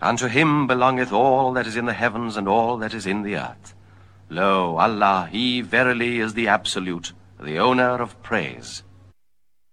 Unto him belongeth all that is in the heavens and all that is in the earth. Lo, Allah, he verily is the Absolute, the owner of praise.